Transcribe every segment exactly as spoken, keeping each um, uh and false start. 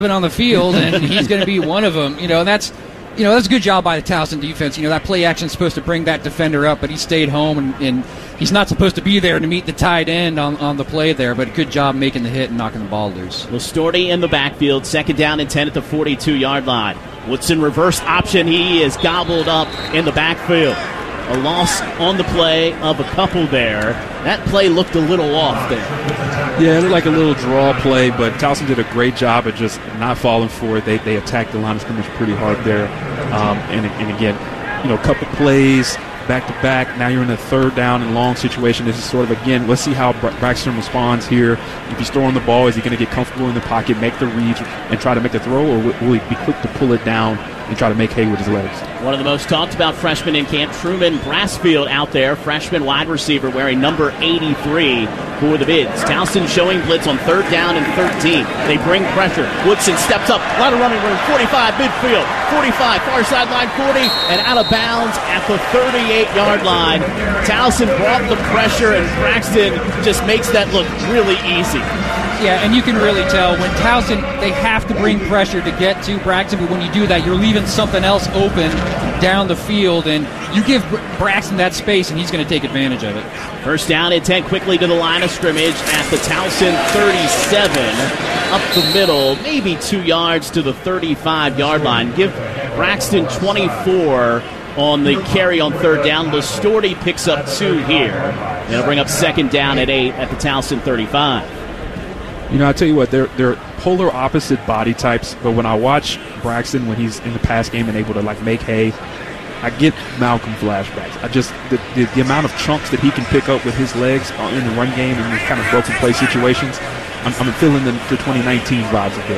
on the field, and he's going to be one of them. You know, and that's you know that's a good job by the Towson defense. You know, that play action is supposed to bring that defender up, but he stayed home, and, and he's not supposed to be there to meet the tight end on, on the play there. But good job making the hit and knocking the ball loose. Lostorti in the backfield, second down and ten at the forty-two-yard line. Woodson reverse option. He is gobbled up in the backfield. A loss on the play of a couple there. That play looked a little off there. Yeah, it looked like a little draw play, but Towson did a great job of just not falling for it. They they attacked the line of scrimmage pretty hard there. Um, and, and again, you know, a couple plays back to back. Now you're in a third down and long situation. This is sort of, again, let's see how Braxton responds here. If he's throwing the ball, is he going to get comfortable in the pocket, make the reads, and try to make the throw, or will he be quick to pull it down and try to make hay with his legs? One of the most talked about freshmen in camp, Truman Brassfield out there, freshman wide receiver wearing number eighty-three for the Bids. Towson showing blitz on third down and thirteen. They bring pressure. Woodson steps up, a lot of running room, forty-five midfield, forty-five far sideline forty, and out of bounds at the thirty-eight-yard line. Towson brought the pressure, and Braxton just makes that look really easy. Yeah, and you can really tell when Towson, they have to bring pressure to get to Braxton, but when you do that, you're leaving something else open down the field, and you give Braxton that space, and he's going to take advantage of it. First down and ten, quickly to the line of scrimmage at the Towson thirty-seven. Up the middle, maybe two yards to the thirty-five-yard line. Give Braxton twenty-four on the carry on third down. Lostorti picks up two here. It'll bring up second down at eight at the Towson thirty-five. You know, I tell you what, they're they're polar opposite body types, but when I watch Braxton when he's in the pass game and able to, like, make hay, I get Malcolm flashbacks. I just, the, the, the amount of chunks that he can pick up with his legs in the run game and these kind of broken play situations, I'm, I'm feeling the, the twenty nineteen vibes a bit.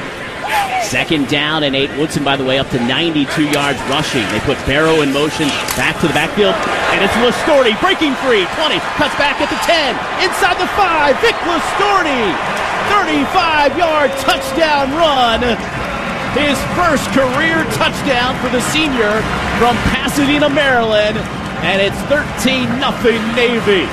Second down and eight. Woodson, by the way, up to ninety-two yards rushing. They put Barrow in motion, back to the backfield, and it's Lostorti breaking free. twenty, cuts back at the ten, inside the five. Vic Lostorti, thirty-five-yard touchdown run. His first career touchdown for the senior from Pasadena, Maryland, and it's thirteen nothing Navy.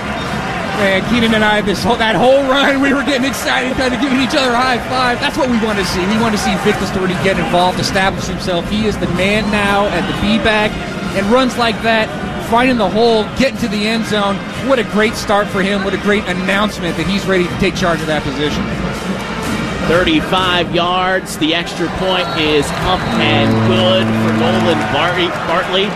Man, Keenan and I, this whole, that whole run, we were getting excited, kind of giving each other a high five. That's what we want to see. We want to see Vic Lostorti get involved, establish himself. He is the man now at the B-back, and runs like that, finding the hole, getting to the end zone. What a great start for him. What a great announcement that he's ready to take charge of that position. thirty-five yards. The extra point is up and good for Nolan Bartley,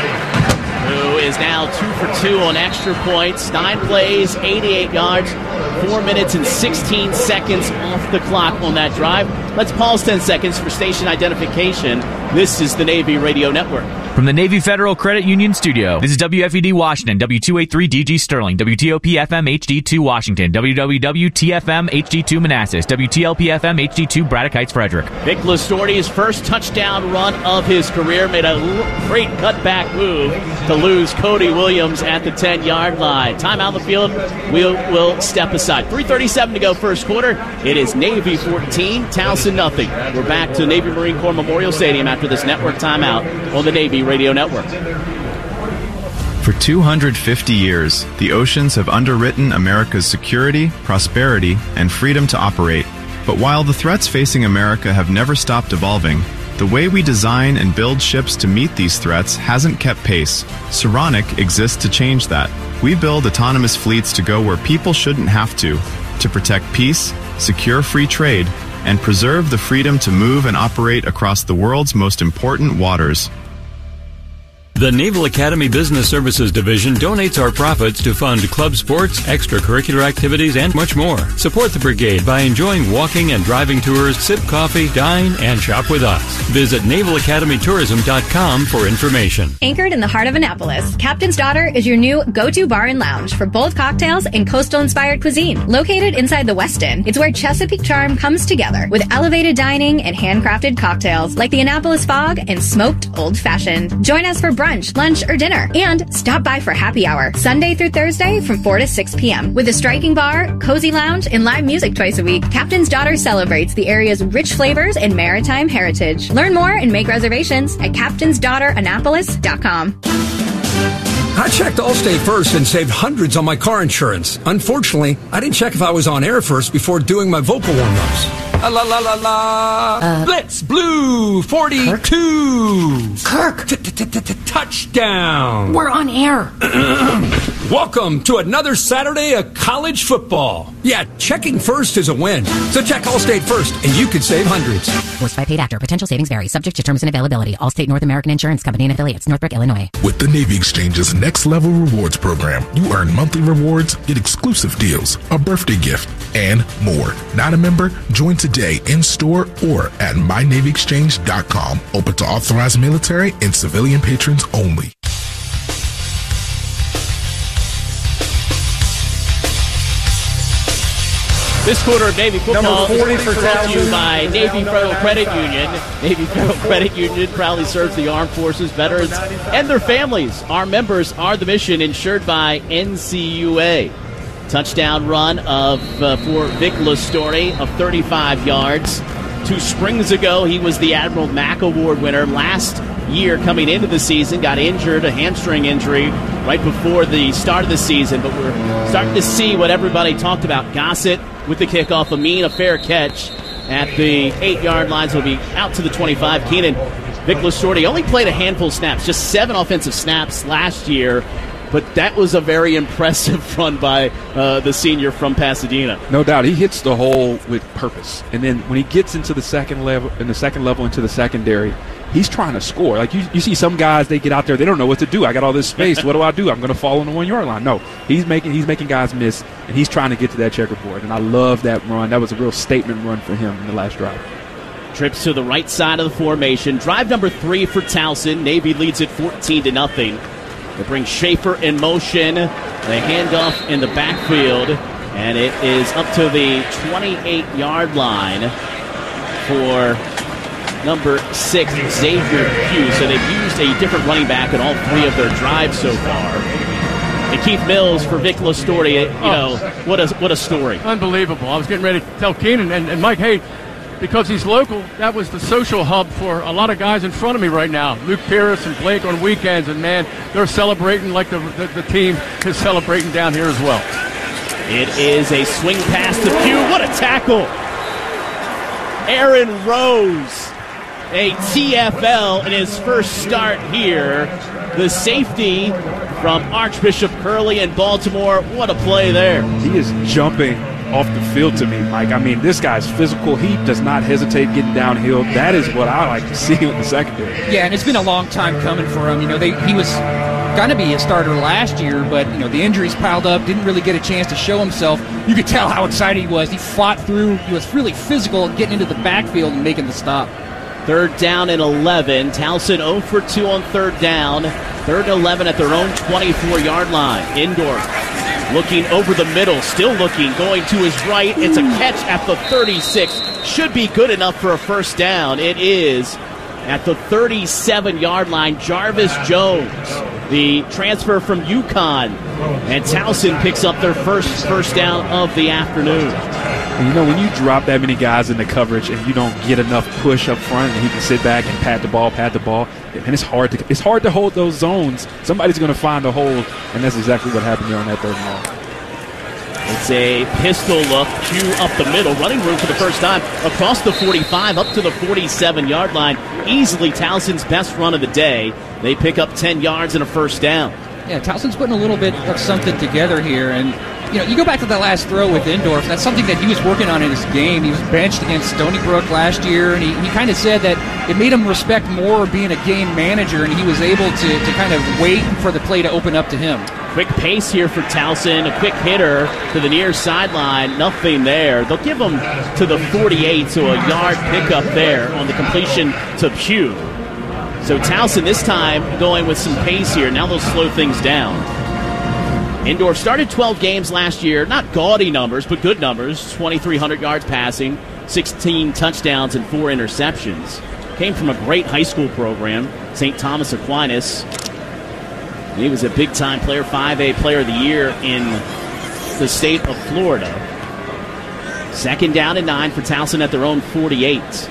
who is now two for two on extra points. Nine plays, eighty-eight yards, four minutes and sixteen seconds off the clock on that drive. Let's pause ten seconds for station identification. This is the Navy Radio Network. From the Navy Federal Credit Union Studio, this is W F E D Washington, W two eighty-three D G Sterling, W T O P F M H D two Washington, W W W T F M H D two Manassas, W T L P F M H D two Braddock Heights Frederick. Vic Lostorti's first touchdown run of his career made a great cutback move to lose Cody Williams at the ten-yard line. Time out of the field. We'll, we'll step aside. three thirty-seven to go first quarter. It is Navy fourteen, Towson nothing. We're back to Navy Marine Corps Memorial Stadium after this network timeout on the Navy Radio Network. For two hundred fifty years, the oceans have underwritten America's security, prosperity, and freedom to operate. But while the threats facing America have never stopped evolving, the way we design and build ships to meet these threats hasn't kept pace. Saronic exists to change that. We build autonomous fleets to go where people shouldn't have to, to protect peace, secure free trade, and preserve the freedom to move and operate across the world's most important waters. The Naval Academy Business Services Division donates our profits to fund club sports, extracurricular activities, and much more. Support the brigade by enjoying walking and driving tours, sip coffee, dine, and shop with us. Visit naval academy tourism dot com for information. Anchored in the heart of Annapolis, Captain's Daughter is your new go-to bar and lounge for bold cocktails and coastal-inspired cuisine. Located inside the Westin, it's where Chesapeake charm comes together with elevated dining and handcrafted cocktails like the Annapolis Fog and smoked Old Fashioned. Join us for brunch, lunch, or dinner, and stop by for happy hour Sunday through Thursday from four to six p.m. With a striking bar, cozy lounge, and live music twice a week, Captain's Daughter celebrates the area's rich flavors and maritime heritage. Learn more and make reservations at captains daughter annapolis dot com. I checked Allstate first and saved hundreds on my car insurance. Unfortunately, I didn't check if I was on air first before doing my vocal warm-ups. La la la la la. Uh, Blitz Blue forty-two. Kirk. Touchdown. We're on air. Welcome to another Saturday of college football. Yeah, checking first is a win. So check Allstate first, and you could save hundreds. Voiced by paid actor. Potential savings vary. Subject to terms and availability. Allstate North American Insurance Company and affiliates. Northbrook, Illinois. With the Navy Exchange's Next Level Rewards program, you earn monthly rewards, get exclusive deals, a birthday gift, and more. Not a member? Join today in store or at my navy exchange dot com. Open to authorized military and civilian patrons only. This quarter of Navy football Number forty is for brought to you Townsend. by Navy Federal Credit Union. Navy Federal Credit Union proudly serves the armed forces, veterans, and their families. Our members are the mission, insured by N C U A. Touchdown run of uh, for Vic Lastore of thirty-five yards. Two springs ago, he was the Admiral Mack Award winner. Last year, coming into the season, got injured, a hamstring injury, right before the start of the season. But we're starting to see what everybody talked about. Gossett with the kickoff. Amin, a fair catch at the eight-yard line. So he'll be out to the twenty-five. Keenan, Vic Lastore only played a handful of snaps, just seven offensive snaps last year. But that was a very impressive run by uh, the senior from Pasadena. No doubt, he hits the hole with purpose, and then when he gets into the second level, in the second level into the secondary, he's trying to score. Like you, you see some guys, they get out there, they don't know what to do. I got all this space. What do I do? I'm going to fall on the one yard line. No, he's making he's making guys miss, and he's trying to get to that checkerboard. And I love that run. That was a real statement run for him in the last drive. Trips to the right side of the formation. Drive number three for Towson. Navy leads it fourteen to nothing. They bring Schaefer in motion. They hand off in the backfield, and it is up to the twenty-eight-yard line for number six, Xavier Pugh. So they've used a different running back in all three of their drives so far. And Keith Mills for Vic Lastore. You know, what a what a story. Unbelievable. I was getting ready to tell Keenan and, and Mike, hey, because he's local, that was the social hub for a lot of guys in front of me right now. Luke Pierce and Blake on weekends, and man, they're celebrating like the, the, the team is celebrating down here as well. It is a swing pass to Pugh. What a tackle. Aaron Rose, a T F L in his first start here. The safety from Archbishop Curley in Baltimore. What a play there. He is jumping off the field to me, Mike. I mean, this guy's physical. He does not hesitate getting downhill. That is what I like to see in the secondary. Yeah, and it's been a long time coming for him. You know, they, he was going to be a starter last year, but, you know, the injuries piled up, didn't really get a chance to show himself. You could tell how excited he was. He fought through. He was really physical getting into the backfield and making the stop. Third down and eleven. Towson zero for two on third down. Third and eleven at their own twenty-four-yard line. Indorf looking over the middle, still looking, going to his right. It's a catch at the thirty-six. Should be good enough for a first down. It is at the thirty-seven-yard line. Jarvis Jones, the transfer from UConn. And Towson picks up their first first down of the afternoon. And you know, when you drop that many guys in the coverage and you don't get enough push up front and he can sit back and pat the ball, pat the ball, and it's hard to it's hard to hold those zones. Somebody's going to find a hole, and that's exactly what happened there on that third and long. It's a pistol look, Pugh up the middle, running room for the first time across the forty-five, up to the forty-seven-yard line. Easily Towson's best run of the day. They pick up ten yards and a first down. Yeah, Towson's putting a little bit of something together here, and you know, you go back to that last throw with Indorf, that's something that he was working on in his game. He was benched against Stony Brook last year, and he, he kind of said that it made him respect more being a game manager, and he was able to, to kind of wait for the play to open up to him. Quick pace here for Towson, a quick hitter to the near sideline, nothing there. They'll give him to the forty-eight, so a yard pickup there on the completion to Pugh. So Towson this time going with some pace here. Now they'll slow things down. Indorf started twelve games last year. Not gaudy numbers, but good numbers. twenty-three hundred yards passing, sixteen touchdowns, and four interceptions. Came from a great high school program, Saint Thomas Aquinas. He was a big-time player, five A Player of the Year in the state of Florida. Second down and nine for Towson at their own forty-eight.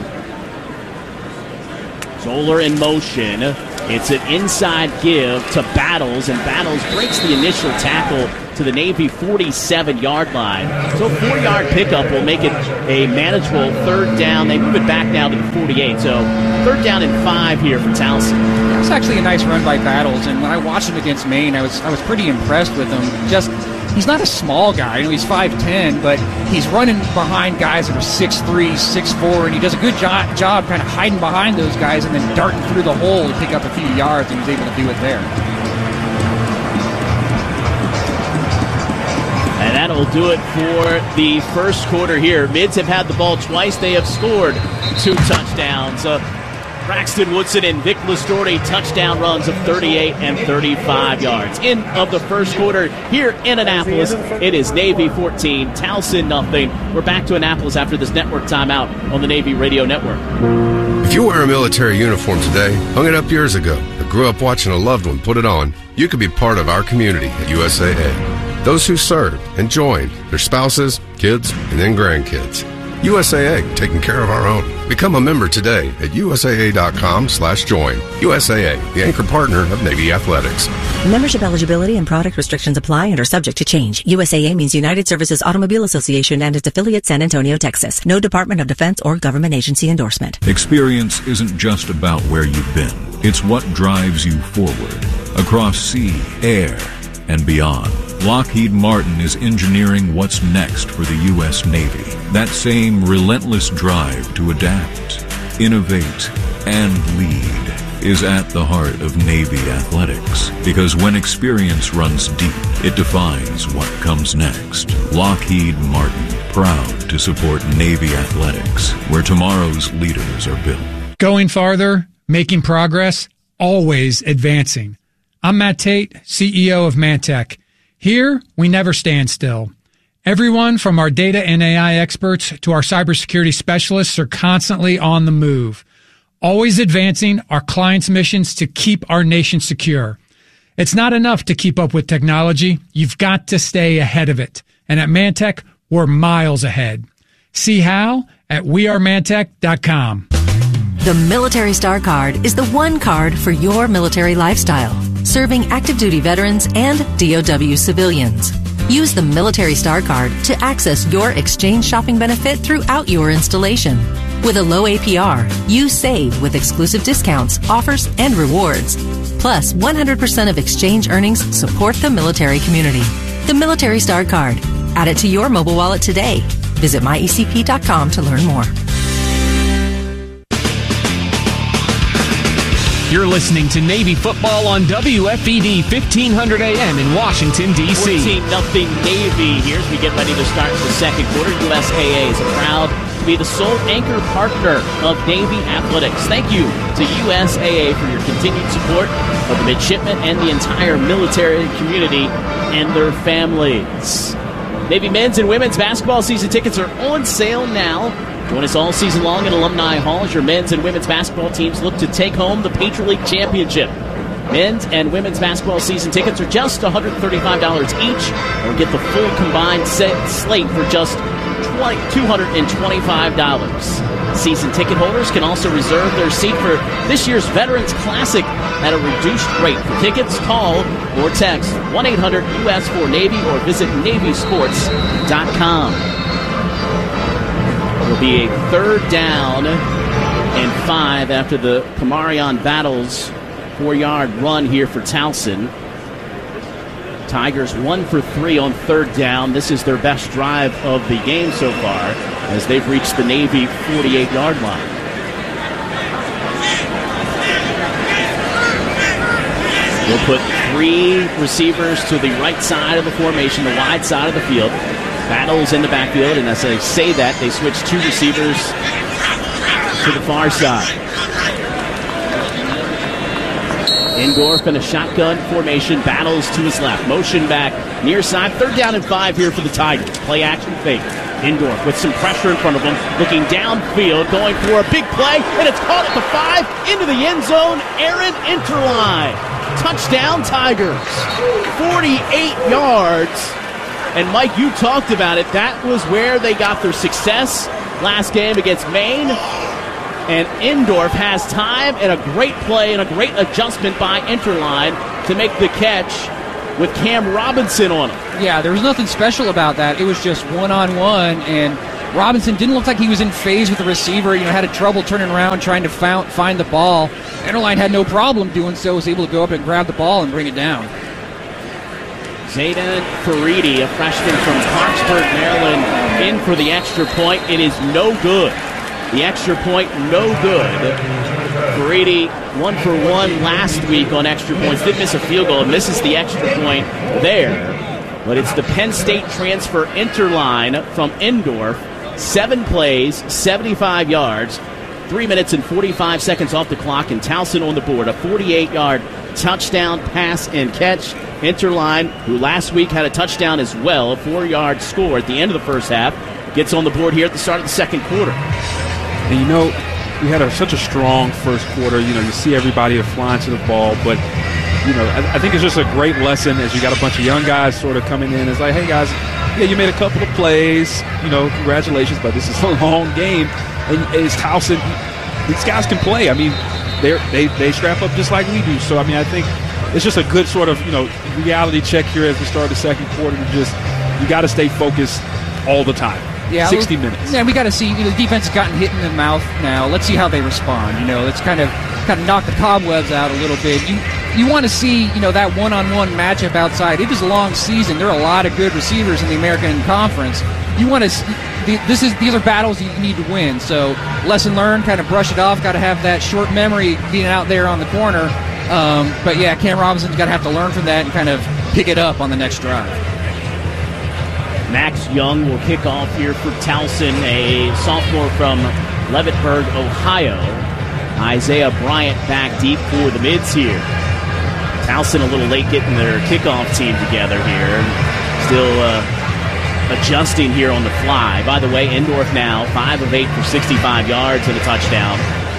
Zoller in motion. It's an inside give to Battles, and Battles breaks the initial tackle to the Navy forty-seven-yard line. So a four-yard pickup will make it a manageable third down. They move it back now to the forty-eight. So third down and five here for Towson. It's actually a nice run by Battles, and when I watched him against Maine, I was I was pretty impressed with him. Just he's not a small guy. You know, he's five ten, but he's running behind guys that are six three, six four, and he does a good job, job kind of hiding behind those guys and then darting through the hole to pick up a few yards, and he's able to do it there. And that'll do it for the first quarter here. Mids have had the ball twice. They have scored two touchdowns. Uh, Braxton Woodson and Vic Listorti touchdown runs of thirty-eight and thirty-five yards. End of the first quarter here in Annapolis. It is Navy fourteen, Towson nothing. We're back to Annapolis after this network timeout on the Navy Radio Network. If you wear a military uniform today, hung it up years ago, or grew up watching a loved one put it on, you could be part of our community at U S A A. Those who served and joined, their spouses, kids, and then grandkids. U S A A, taking care of our own. Become a member today at U S A A dot com slash join. U S A A, the anchor partner of Navy Athletics. Membership eligibility and product restrictions apply and are subject to change. U S A A means United Services Automobile Association and its affiliate San Antonio, Texas. No Department of Defense or government agency endorsement. Experience isn't just about where you've been. It's what drives you forward. Across sea, air, and beyond. Lockheed Martin is engineering what's next for the U S Navy. That same relentless drive to adapt, innovate, and lead is at the heart of Navy athletics. Because when experience runs deep, it defines what comes next. Lockheed Martin, proud to support Navy athletics, where tomorrow's leaders are built. Going farther, making progress, always advancing. I'm Matt Tate, C E O of Mantech. Here, we never stand still. Everyone from our data and A I experts to our cybersecurity specialists are constantly on the move, always advancing our clients' missions to keep our nation secure. It's not enough to keep up with technology. You've got to stay ahead of it. And at Mantech, we're miles ahead. See how at we are mantech dot com. The Military Star Card is the one card for your military lifestyle, serving active duty veterans and D O W civilians. Use the Military Star Card to access your exchange shopping benefit throughout your installation. With a low A P R, you save with exclusive discounts, offers, and rewards. Plus, one hundred percent of exchange earnings support the military community. The Military Star Card. Add it to your mobile wallet today. Visit my e c p dot com to learn more. You're listening to Navy football on W F E D fifteen hundred A M in Washington, D C fourteen nothing Navy here as we get ready to start the second quarter. U S A A is proud to be the sole anchor partner of Navy Athletics. Thank you to U S A A for your continued support of the midshipmen and the entire military community and their families. Navy men's and women's basketball season tickets are on sale now. Join us all season long at Alumni Hall as your men's and women's basketball teams look to take home the Patriot League Championship. Men's and women's basketball season tickets are just one hundred thirty-five dollars each, or get the full combined set slate for just two hundred twenty-five dollars. Season ticket holders can also reserve their seat for this year's Veterans Classic at a reduced rate. For tickets, call or text one eight hundred U S four Navy or visit navy sports dot com. It'll be a third down and five after the Kamarion Battles four-yard run here for Towson. Tigers one for three on third down. This is their best drive of the game so far as they've reached the Navy forty-eight-yard line. We'll put three receivers to the right side of the formation, the wide side of the field. Battles in the backfield, and as I say that, they switch two receivers to the far side. Indorf in a shotgun formation, Battles to his left. Motion back, near side, third down and five here for the Tigers. Play action fake. Indorf with some pressure in front of him, looking downfield, going for a big play, and it's caught at the five, into the end zone, Aaron Interline. Touchdown Tigers. forty-eight yards. And Mike, you talked about it. That was where they got their success last game against Maine. And Indorf has time and a great play and a great adjustment by Interline to make the catch with Cam Robinson on him. Yeah, there was nothing special about that. It was just one-on-one, and Robinson didn't look like he was in phase with the receiver. You know, had a trouble turning around trying to found, find the ball. Enderline had no problem doing so, was able to go up and grab the ball and bring it down. Zayden Faridi, a freshman from Clarksburg, Maryland, in for the extra point. It is no good. The extra point, no good. Faridi, one for one last week on extra points. Did miss a field goal and misses the extra point there. But it's the Penn State transfer Interline from Endorf. Seven plays, seventy-five yards, three minutes and forty-five seconds off the clock, and Towson on the board. A forty-eight-yard touchdown pass and catch. Interline, who last week had a touchdown as well, a four-yard score at the end of the first half, gets on the board here at the start of the second quarter. And you know, we had a, such a strong first quarter. You know, you see everybody flying to the ball, but you know, I, I think it's just a great lesson as you got a bunch of young guys sort of coming in. It's like, hey guys, yeah, you made a couple of plays. You know, congratulations, but this is a long game, and it's Towson. These guys can play. I mean, they they they strap up just like we do. So I mean, I think it's just a good sort of, you know, reality check here as we start the second quarter. To just, you got to stay focused all the time. Yeah, sixty minutes. Yeah, we got to see. You know, the defense has gotten hit in the mouth now. Let's see how they respond. You know, let's kind of kind of knock the cobwebs out a little bit. You you want to see, you know, that one-on-one matchup outside. It is a long season. There are a lot of good receivers in the American Conference. You want to. This is these are battles you need to win. So lesson learned. Kind of brush it off. Got to have that short memory being out there on the corner. Um, but yeah, Cam Robinson's got to have to learn from that and kind of pick it up on the next drive. Max Young will kick off here for Towson, a sophomore from Levittburg, Ohio. Isaiah Bryant back deep for the mids here. Towson a little late getting their kickoff team together here. Still uh, adjusting here on the fly. By the way, Endorf now five of eight for sixty-five yards and a touchdown.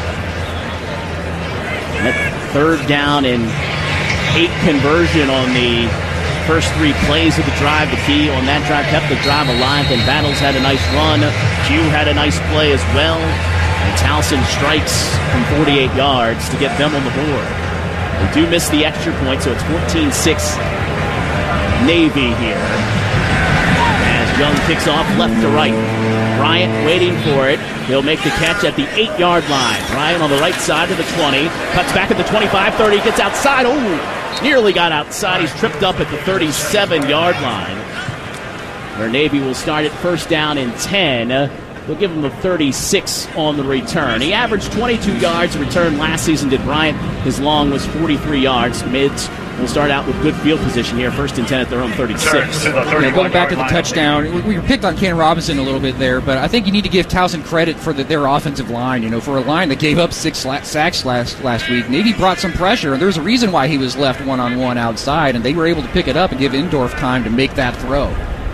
That third down and eight conversion on the first three plays of the drive. The key on that drive kept the drive alive, and Battles had a nice run. Q had a nice play as well. And Towson strikes from forty-eight yards to get them on the board. They do miss the extra point, so it's fourteen six Navy here. As Young kicks off left to right. Bryant waiting for it. He'll make the catch at the eight-yard line. Bryant on the right side of the twenty. Cuts back at the twenty-five, thirty. Gets outside. Oh, nearly got outside. He's tripped up at the thirty-seven-yard line. Where Navy will start at first down and ten. They'll give him a thirty-six on the return. He averaged twenty-two yards return last season, did Bryant. His long was forty-three yards. Mids will start out with good field position here. First and ten at their own thirty-six. Yeah, going back to the touchdown, we, we picked on Ken Robinson a little bit there, but I think you need to give Towson credit for the, their offensive line. You know, for a line that gave up six sacks last last week, Navy brought some pressure, and there's a reason why he was left one-on-one outside, and they were able to pick it up and give Endorf time to make that throw.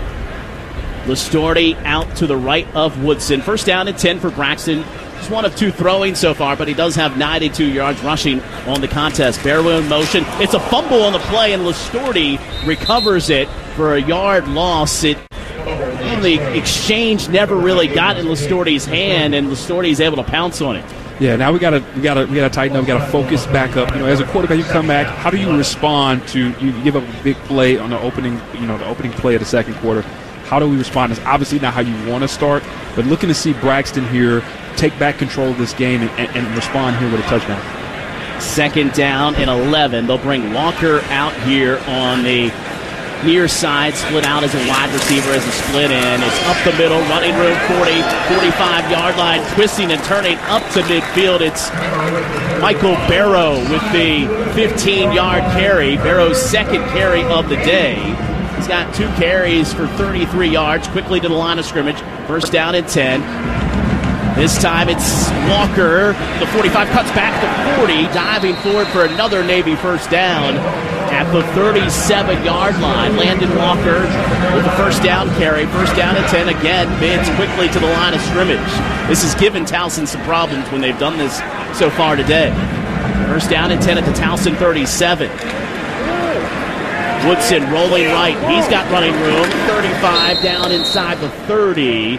Lestorti out to the right of Woodson. First down and ten for Braxton. Just one of two throwing so far, but he does have ninety-two yards rushing on the contest. Barrow in motion. It's a fumble on the play, and Lestorti recovers it for a yard loss. It the exchange never really got in Lestorti's hand, and Lestorti is able to pounce on it. Yeah, now we gotta we gotta we gotta tighten up. We gotta focus back up. You know, as a quarterback, you come back. How do you respond to you give up a big play on the opening? You know, the opening play of the second quarter. How do we respond? It's obviously not how you want to start, but looking to see Braxton here take back control of this game and, and, and respond here with a touchdown. Second down and eleven. They'll bring Walker out here on the near side, split out as a wide receiver as a split in. It's up the middle, running room, forty, forty-five-yard line, twisting and turning up to midfield. It's Michael Barrow with the fifteen-yard carry, Barrow's second carry of the day. He's got two carries for thirty-three yards, quickly to the line of scrimmage. First down and ten. This time it's Walker. The forty-five cuts back to forty, diving forward for another Navy first down at the thirty-seven-yard line. Landon Walker with the first down carry. First down and ten again. Mids quickly to the line of scrimmage. This has given Towson some problems when they've done this so far today. First down and ten at the Towson thirty-seven. Woodson rolling right. He's got running room. thirty-five down inside the thirty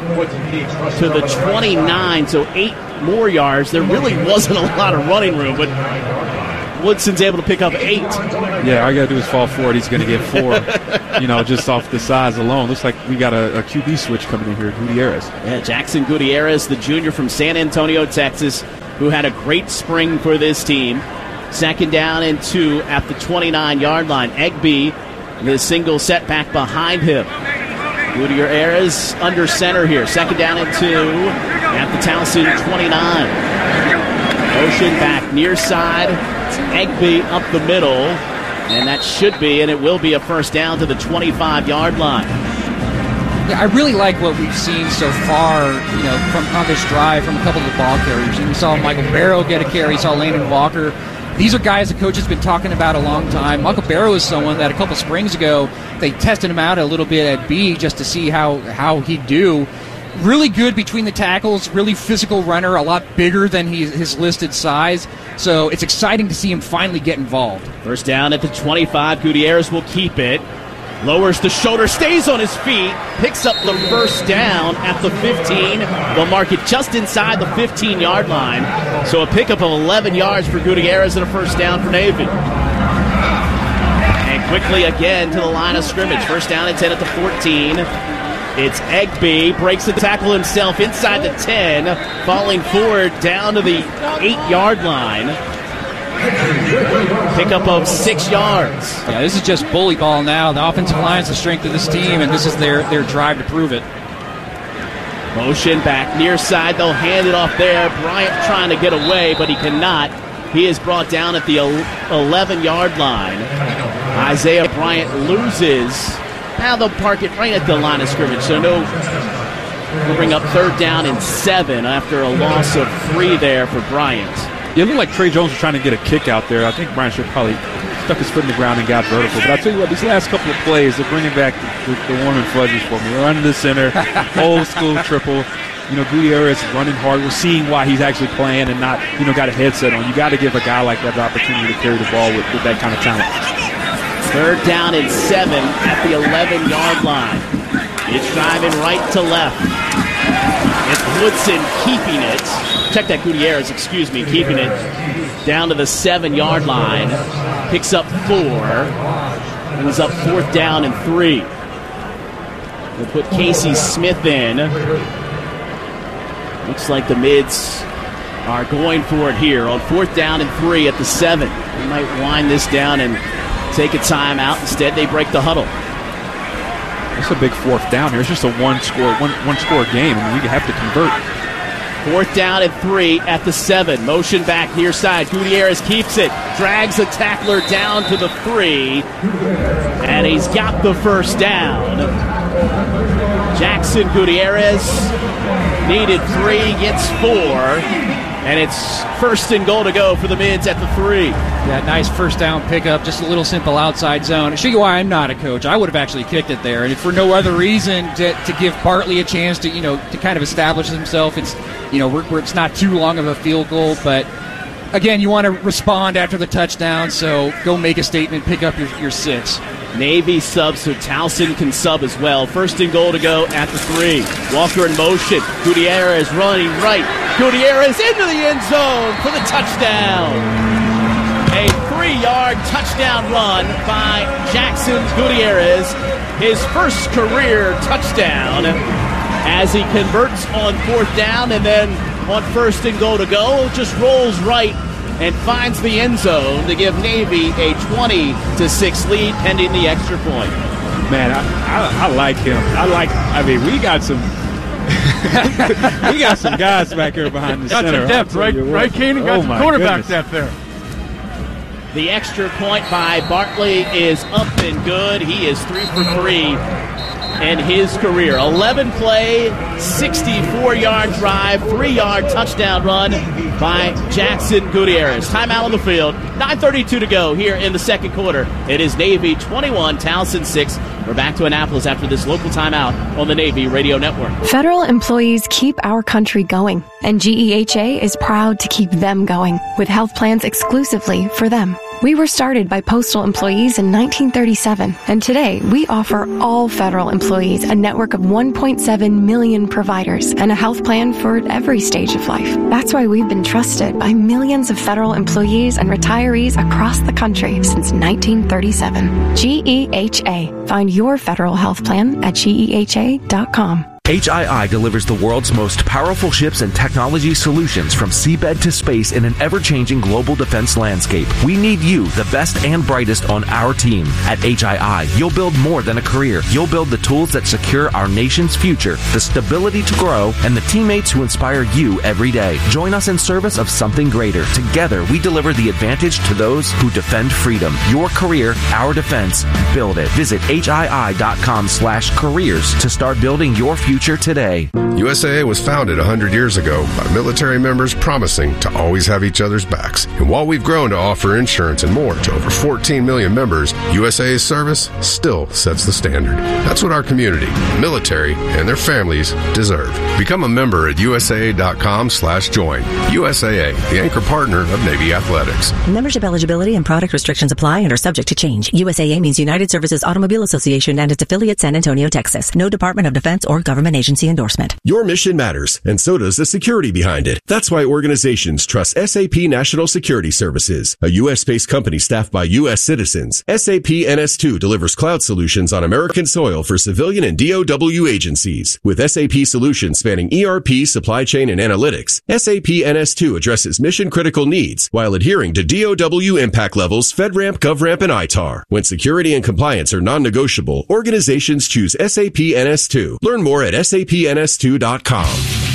to the twenty-nine. So eight more yards. There really wasn't a lot of running room, but Woodson's able to pick up eight. Yeah, all you got to do is fall forward. He's going to get four, you know, just off the size alone. Looks like we got a, a Q B switch coming in here, Gutierrez. Yeah, Jackson Gutierrez, the junior from San Antonio, Texas, who had a great spring for this team. Second down and two at the twenty-nine-yard line. Egby, the single setback behind him. Gutierrez under center here. Second down and two at the Towson twenty-nine. Motion back near side. Egby up the middle. And that should be, and it will be, a first down to the twenty-five-yard line. Yeah, I really like what we've seen so far, you know, from on this drive from a couple of the ball carriers. And we saw Michael Barrow get a carry, saw Landon Walker. These are guys the coach has been talking about a long time. Michael Barrow is someone that a couple springs ago they tested him out a little bit at B just to see how, how he'd do. Really good between the tackles, really physical runner, a lot bigger than he, his listed size. So it's exciting to see him finally get involved. First down at the twenty-five. Gutierrez will keep it. Lowers the shoulder, stays on his feet, picks up the first down at the fifteen. They'll mark it just inside the fifteen-yard line. So a pickup of eleven yards for Gutierrez and a first down for Navy. And quickly again to the line of scrimmage. First down and ten at the fourteen. It's Egby, breaks the tackle himself inside the ten, falling forward down to the eight-yard line. Pickup of six yards. Yeah, this is just bully ball now. The offensive line is the strength of this team, and this is their, their drive to prove it. Motion back near side. They'll hand it off there. Bryant trying to get away, but he cannot. He is brought down at the eleven-yard line. Isaiah Bryant loses. Now they'll park it right at the line of scrimmage. So no, we'll bring up third down and seven after a loss of three there for Bryant. Yeah, it looked like Trey Jones was trying to get a kick out there. I think Bryant should probably stuck his foot in the ground and got vertical. But I'll tell you what, these last couple of plays, they're bringing back the, the, the warm and fuzzies for me. We're under the center, old school triple. You know, Gutierrez running hard. We're seeing why he's actually playing and not, you know, got a headset on. You got to give a guy like that the opportunity to carry the ball with, with that kind of talent. Third down and seven at the eleven-yard line. It's driving right to left. It's Woodson keeping it. Check that, Gutierrez, excuse me, keeping it down to the seven-yard line. Picks up four. And is up fourth down and three. We'll put Casey Smith in. Looks like the mids are going for it here on fourth down and three at the seven. They might wind this down and take a timeout. Instead, they break the huddle. That's a big fourth down here. It's just a one score, one one score game. I mean, we have to convert. Fourth down and three at the seven. Motion back near side. Gutierrez keeps it. Drags a tackler down to the three. And he's got the first down. Jackson Gutierrez needed three, gets four. And it's first and goal to go for the mids at the three. Yeah, nice first down pickup, just a little simple outside zone. I'll show you why I'm not a coach. I would have actually kicked it there, and for no other reason to, to give Bartley a chance to, you know, to kind of establish himself. It's, you know, where, where it's not too long of a field goal, but again, you want to respond after the touchdown, so go make a statement, pick up your, your six. Navy subs, so Towson can sub as well. First and goal to go at the three. Walker in motion. Gutierrez running right. Gutierrez into the end zone for the touchdown. A three-yard touchdown run by Jackson Gutierrez. His first career touchdown as he converts on fourth down, and then on first and goal to go, just rolls right and finds the end zone to give Navy a twenty to six lead pending the extra point. Man, I, I, I like him. I like. I mean, we got some. we got some guys back here behind the got center. Got some depth, right? Right, Keenan? Got oh some quarterback goodness. depth there. The extra point by Bartley is up and good. He is three for three in his career. eleven play, sixty-four-yard drive, three-yard touchdown run by Jackson Gutierrez. Timeout on the field. nine thirty-two to go here in the second quarter. It is Navy twenty-one, Towson six. We're back to Annapolis after this local timeout on the Navy Radio Network. Federal employees keep our country going, and G E H A is proud to keep them going with health plans exclusively for them. We were started by postal employees in nineteen thirty-seven, and today we offer all federal employees a network of one point seven million providers and a health plan for every stage of life. That's why we've been trusted by millions of federal employees and retirees across the country since nineteen thirty-seven. G E H A. Find your federal health plan at G E H A dot com. H I I delivers the world's most powerful ships and technology solutions from seabed to space in an ever-changing global defense landscape. We need you, the best and brightest, on our team. At H I I, you'll build more than a career. You'll build the tools that secure our nation's future, the stability to grow, and the teammates who inspire you every day. Join us in service of something greater. Together, we deliver the advantage to those who defend freedom. Your career, our defense. Build it. Visit H I I dot com slash careers to start building your future. Future today. U S A A was founded one hundred years ago by military members promising to always have each other's backs. And while we've grown to offer insurance and more to over fourteen million members, U S A A's service still sets the standard. That's what our community, military, and their families deserve. Become a member at U S A A dot com slash join. U S A A, the anchor partner of Navy Athletics. Membership eligibility and product restrictions apply and are subject to change. U S A A means United Services Automobile Association and its affiliate San Antonio, Texas. No Department of Defense or government agency endorsement. Your mission matters, and so does the security behind it. That's why organizations trust S A P National Security Services, a U S-based company staffed by U S citizens. S A P N S two delivers cloud solutions on American soil for civilian and D O W agencies. With S A P solutions spanning E R P, supply chain, and analytics, S A P N S two addresses mission-critical needs while adhering to D O W impact levels, FedRAMP, GovRAMP, and I T A R. When security and compliance are non-negotiable, organizations choose S A P N S two. Learn more at S A P N S two dot com.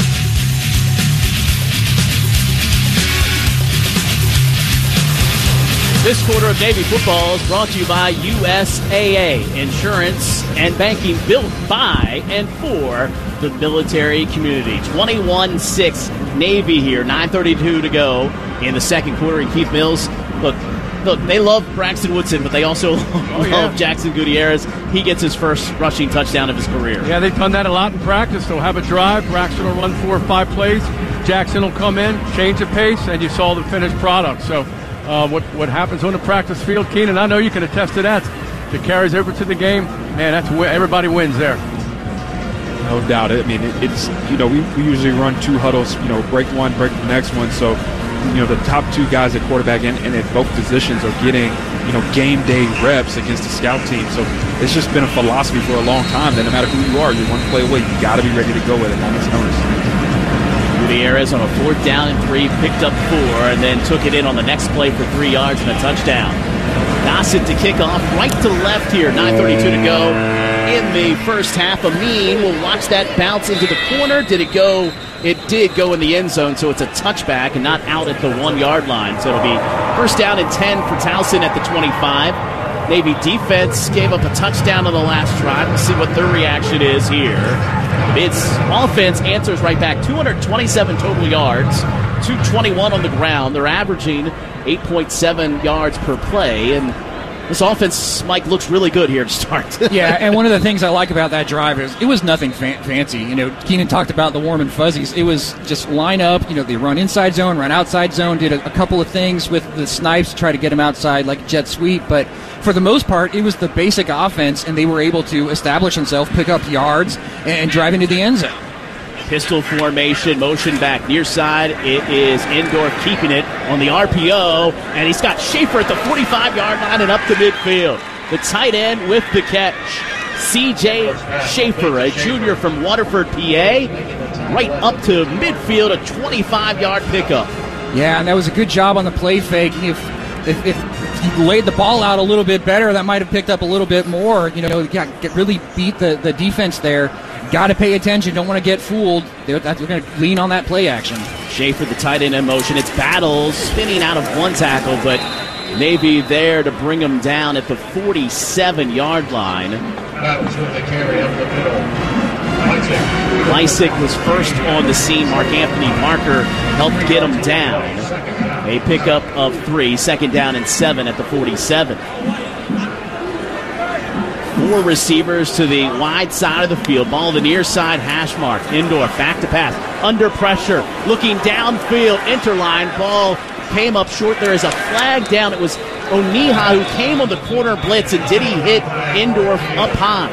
This quarter of Navy football is brought to you by U S A A, insurance and banking built by and for the military community. twenty-one six Navy here, nine thirty-two to go in the second quarter. And Keith Mills, look, look, they love Braxton Woodson, but they also oh, love yeah. Jackson Gutierrez. He gets his first rushing touchdown of his career. Yeah, they've done that a lot in practice. They'll have a drive. Braxton will run four or five plays. Jackson will come in, change the pace, and you saw the finished product. So uh, what what happens on the practice field, Keenan, I know you can attest to that. If it carries over to the game, man, that's where everybody wins there. No doubt. I mean, it, it's, you know, we, we usually run two huddles, you know, break one, break the next one. So, you know, the top two guys at quarterback and, and at both positions are getting, you know, game day reps against the scout team. So it's just been a philosophy for a long time that no matter who you are, you're one play away. You got to be ready to go with it. Moment's notice. Gutierrez on a fourth down and three, picked up four, and then took it in on the next play for three yards and a touchdown. Gossett to kick off right to left here, nine thirty-two to go in the first half. Amin will watch that bounce into the corner. Did it go? It did go in the end zone, so it's a touchback and not out at the one-yard line. So it'll be first down and ten for Towson at the twenty-five. Navy defense gave up a touchdown on the last drive. We'll see what their reaction is here. Its offense answers right back. two hundred twenty-seven total yards, two twenty-one on the ground. They're averaging eight point seven yards per play, and this offense, Mike, looks really good here to start. Yeah, and one of the things I like about that drive is it was nothing fa- fancy. You know, Keenan talked about the warm and fuzzies. It was just line up. You know, they run inside zone, run outside zone, did a, a couple of things with the snipes to try to get them outside like jet sweep. But for the most part, it was the basic offense, and they were able to establish themselves, pick up yards, and, and drive into the end zone. Pistol formation, motion back near side. It is Endorf keeping it on the R P O, and he's got Schaefer at the forty-five-yard line and up to midfield. The tight end with the catch. C J Schaefer, a junior from Waterford, P A, right up to midfield, a twenty-five-yard pickup. Yeah, and that was a good job on the play fake. If, if, if he laid the ball out a little bit better, that might have picked up a little bit more. You know, got, get really beat the, the defense there. Got to pay attention. Don't want to get fooled. They're, they're going to lean on that play action. Schaefer, the tight end in motion. It's Battles spinning out of one tackle, but Navy there to bring him down at the forty-seven-yard line. That was what they carry up the middle. Lysick was first on the scene. Mark Anthony Marker helped get him down. A pickup of three, second down and seven at the forty-seven. Four receivers to the wide side of the field. Ball to the near side, hash mark. Endorf, back to pass. Under pressure. Looking downfield. Interline. Ball came up short. There is a flag down. It was Oniha, who came on the corner blitz, and did he hit Endorf up high?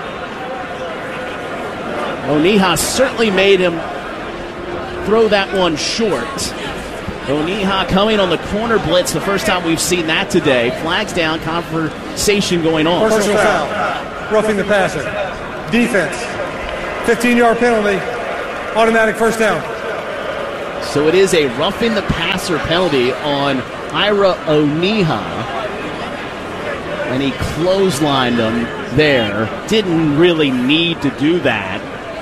Oniha certainly made him throw that one short. Oniha coming on the corner blitz, the first time we've seen that today. Flags down, conversation going on. Personal foul, roughing the passer. Defense, fifteen-yard penalty, automatic first down. So it is a roughing the passer penalty on Ira Oniha. And he clotheslined him there. Didn't really need to do that.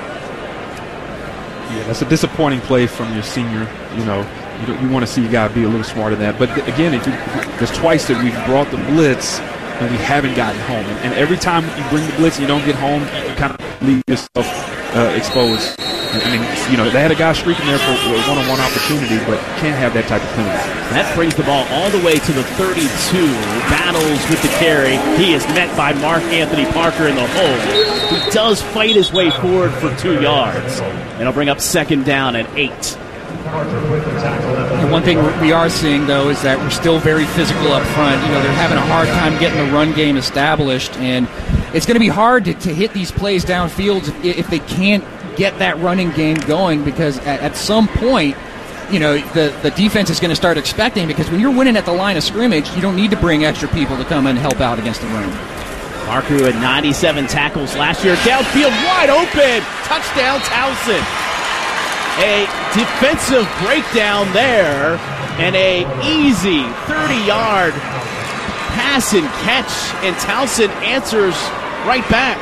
Yeah, that's a disappointing play from your senior. You know, you, you want to see a guy be a little smarter than that. But th- again, if you, there's twice that we've brought the blitz and we haven't gotten home. And, and every time you bring the blitz and you don't get home, you kind of leave yourself uh, exposed. I mean, you know, they had a guy streaking there for a one-on-one opportunity, but can't have that type of penalty. That brings the ball all the way to the thirty-two. Battles with the carry. He is met by Mark Anthony Parker in the hole. He does fight his way forward for two yards. And it'll bring up second down at eight. And one thing we are seeing, though, is that we're still very physical up front. You know, they're having a hard time getting the run game established, and it's going to be hard to, to hit these plays downfield if, if they can't get that running game going, because at, at some point, you know, the, the defense is going to start expecting, because when you're winning at the line of scrimmage, you don't need to bring extra people to come and help out against the run. Parker had ninety-seven tackles last year. Downfield, wide open. Touchdown, Towson. A defensive breakdown there, and a easy thirty-yard pass and catch, and Towson answers right back.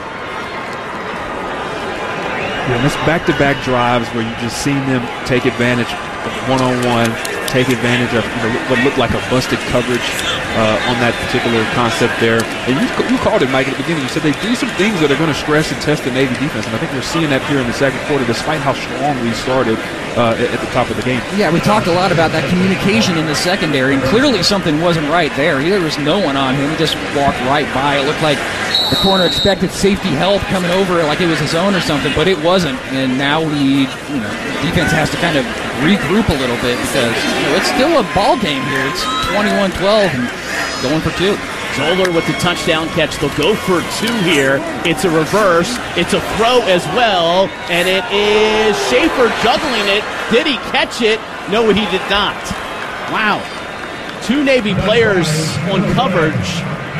Yeah, and it's back-to-back drives where you just seen them take advantage of one-on-one, take advantage of, you know, what looked like a busted coverage uh, on that particular concept there. And you, you called it, Mike, at the beginning. You said they do some things that are going to stress and test the Navy defense, and I think we're seeing that here in the second quarter, despite how strong we started uh, at, at the top of the game. Yeah, we talked a lot about that communication in the secondary, and clearly something wasn't right there. There was no one on him. He just walked right by. It looked like the corner expected safety help coming over like it was his own or something, but it wasn't. And now we, you know, defense has to kind of regroup a little bit, because, you know, it's still a ball game here. It's twenty-one twelve and going for two. Zoller with the touchdown catch. They'll go for two here. It's a reverse. It's a throw as well, and it is Schaefer juggling it. Did he catch it? No, he did not. Wow. Two Navy players on coverage.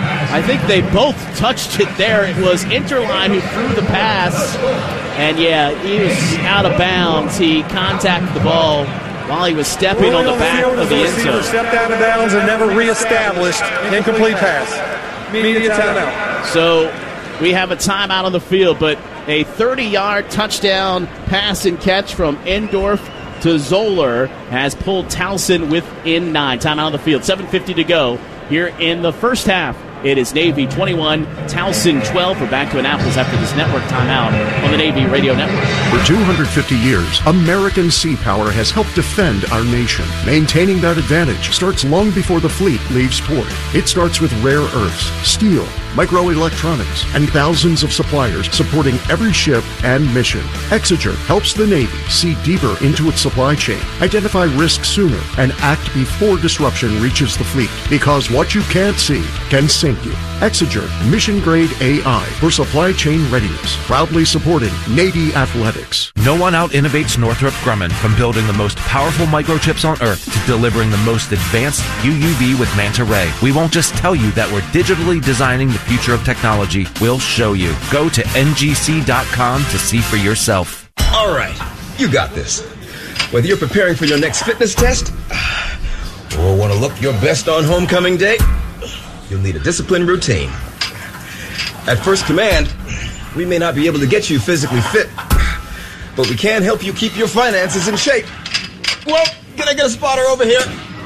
I think they both touched it there. It was Interline who threw the pass. And, yeah, he was out of bounds. He contacted the ball while he was stepping on the back of the end zone. Stepped out of bounds and never reestablished. Incomplete pass. Media timeout. So we have a timeout on the field, but a thirty-yard touchdown pass and catch from Endorf to Zoller has pulled Towson within nine. Timeout on the field. seven fifty to go here in the first half. It is Navy twenty-one, Towson twelve. We're back to Annapolis after this network timeout on the Navy Radio Network. For two hundred fifty years, American Sea Power has helped defend our nation. Maintaining that advantage starts long before the fleet leaves port. It starts with rare earths, steel, microelectronics, and thousands of suppliers supporting every ship and mission. Exeger helps the Navy see deeper into its supply chain, identify risk sooner, and act before disruption reaches the fleet. Because what you can't see can sink you. Exeger, mission-grade A I for supply chain readiness. Proudly supporting Navy athletics. No one out-innovates Northrop Grumman, from building the most powerful microchips on Earth to delivering the most advanced U U V with Manta Ray. We won't just tell you that we're digitally designing the future of technology. We'll show you. Go to N G C dot com to see for yourself. All right, you got this. Whether you're preparing for your next fitness test or want to look your best on homecoming day, you'll need a disciplined routine. At First Command, we may not be able to get you physically fit, but we can help you keep your finances in shape. Well, can I get a spotter over here?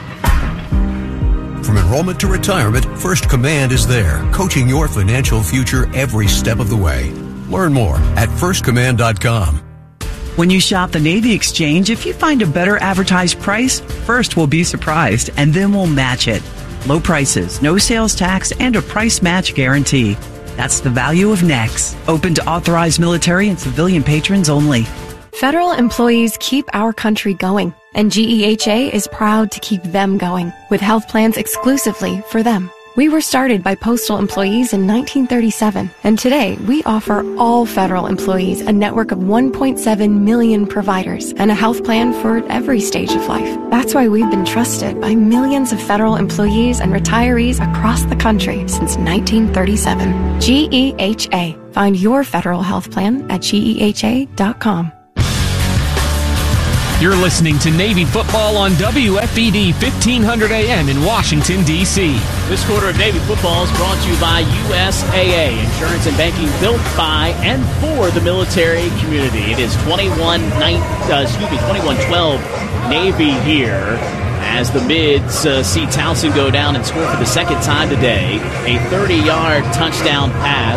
From enrollment to retirement, First Command is there, coaching your financial future every step of the way. Learn more at first command dot com. When you shop the Navy Exchange, if you find a better advertised price, first we'll be surprised, and then we'll match it. Low prices, no sales tax, and a price match guarantee. That's the value of N E X. Open to authorized military and civilian patrons only. Federal employees keep our country going. And G E H A is proud to keep them going with health plans exclusively for them. We were started by postal employees in nineteen thirty-seven, and today we offer all federal employees a network of one point seven million providers and a health plan for every stage of life. That's why we've been trusted by millions of federal employees and retirees across the country since nineteen thirty-seven. G E H A. Find your federal health plan at G E H A dot com. You're listening to Navy football on W F E D fifteen hundred A M in Washington, D C This quarter of Navy football is brought to you by U S A A, insurance and banking built by and for the military community. It is twenty-one nine, uh, excuse me, twenty-one twelve Navy here as the Mids uh, see Towson go down and score for the second time today. A thirty-yard touchdown pass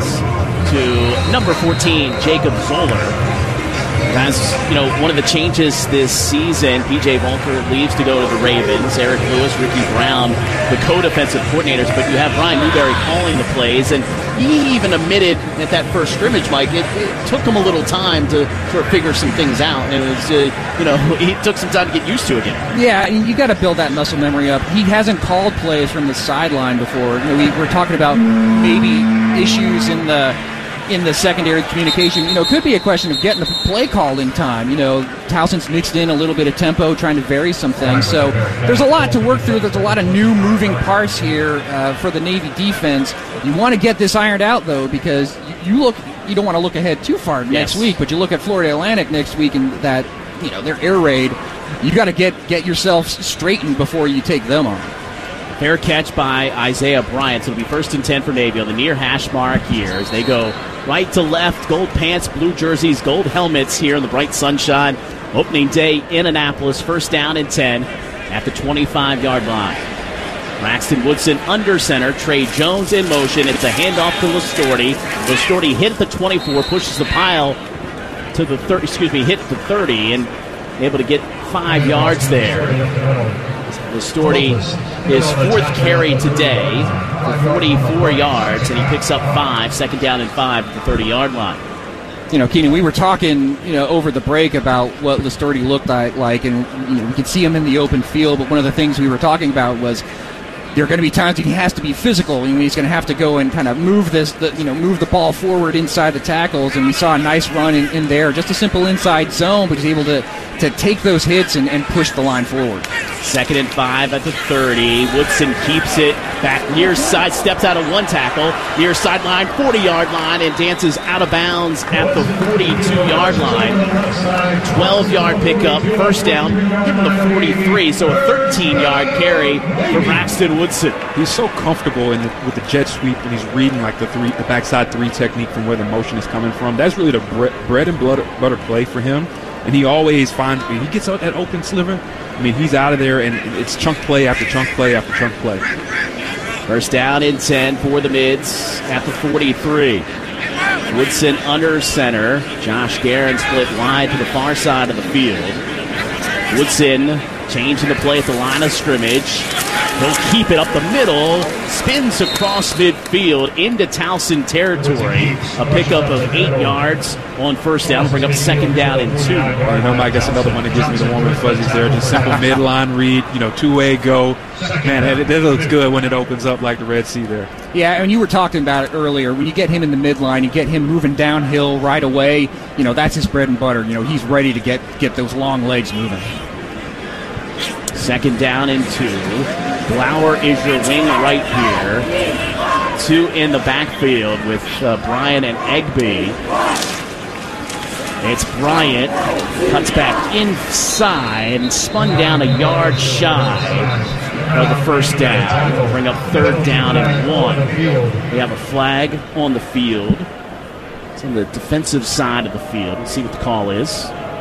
to number fourteen, Jacob Zoller. As you know, one of the changes this season, P J Volker leaves to go to the Ravens. Eric Lewis, Ricky Brown, the co-defensive coordinators, but you have Brian Newberry calling the plays, and he even admitted at that first scrimmage, Mike, it, it took him a little time to sort of figure some things out, and it was, uh, you know, he took some time to get used to it again. Yeah, you got to build that muscle memory up. He hasn't called plays from the sideline before. You know, we were talking about maybe issues in the. in the secondary communication. You know, it could be a question of getting the play called in time. You know, Towson's mixed in a little bit of tempo, trying to vary some things. So there's a lot to work through. There's a lot of new moving parts here uh, for the Navy defense. You want to get this ironed out, though, because you look, you don't want to look ahead too far next Yes. week, but you look at Florida Atlantic next week and that, you know, their air raid, you got to get, get yourself straightened before you take them on. Fair catch by Isaiah Bryant. So it'll be first and ten for Navy on the near hash mark here as they go right to left. Gold pants, blue jerseys, gold helmets here in the bright sunshine. Opening day in Annapolis. First down and ten at the twenty-five-yard line. Braxton Woodson under center. Trey Jones in motion. It's a handoff to Lastorti. Lastorti hit at the twenty-four, pushes the pile to the thirty. Excuse me, hit the thirty and able to get five yards there. Lastorti, his fourth carry today for forty-four yards, and he picks up five, second down and five at the thirty-yard line. You know, Keenan, we were talking, you know, over the break about what Lastorti looked like, and you know, we could see him in the open field, but one of the things we were talking about was there are going to be times when he has to be physical, and he's going to have to go and kind of move this, the, you know, move the ball forward inside the tackles, and we saw a nice run in, in there, just a simple inside zone, but he's able to, to take those hits and, and push the line forward. Second and five at the thirty. Woodson keeps it back near side, steps out of one tackle, near sideline, forty-yard line, and dances out of bounds at the forty-two-yard line. twelve-yard pickup, first down, given the forty-three, so a thirteen-yard carry for Braxton Woodson. He's so comfortable in the, with the jet sweep, and he's reading like the three, the backside three technique from where the motion is coming from. That's really the bre- bread and butter, butter play for him, and he always finds, when he gets out that open sliver, I mean, he's out of there, and it's chunk play after chunk play after chunk play. First down and ten for the Mids at the forty-three. Woodson under center. Josh Guerin split wide to the far side of the field. Woodson changing the play at the line of scrimmage. He'll keep it up the middle. Spins across midfield into Towson territory. A pickup of eight yards on first down. Bring up second down and two. You know, Mike, that's another one that gives me the warm and fuzzies there. Just simple midline read, you know, two-way go. Man, that, that looks good when it opens up like the Red Sea there. Yeah, and you were talking about it earlier. When you get him in the midline, you get him moving downhill right away. You know, that's his bread and butter. You know, he's ready to get, get those long legs moving. Second down and two. Glauer is your wing right here. Two in the backfield with uh, Bryant and Egby. It's Bryant. Cuts back inside and spun down a yard shy of the first down. We'll bring up third down and one. We have a flag on the field. It's on the defensive side of the field. Let's see what the call is.